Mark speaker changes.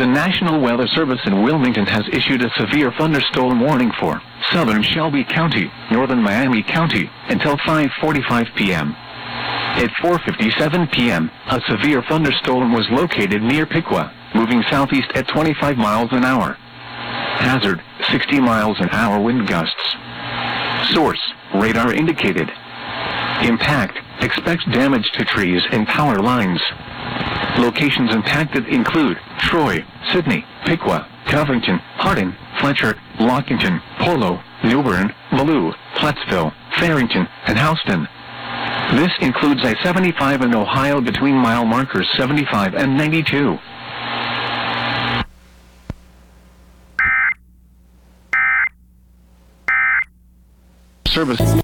Speaker 1: The National Weather Service in Wilmington has issued a severe thunderstorm warning for southern Shelby County, northern Miami County, until 5:45 p.m. At 4:57 p.m., a severe thunderstorm was located near Piqua, moving southeast at 25 miles an hour. Hazard, 60 miles an hour wind gusts. Source, radar indicated. Impact, expect damage to trees and power lines. Locations impacted include Troy, Sidney, Piqua, Covington, Hardin, Fletcher, Lockington, Polo, New Bern, Malou, Plattsville, Farrington, and Houston. This includes I-75 in Ohio between mile markers 75 and 92. Service.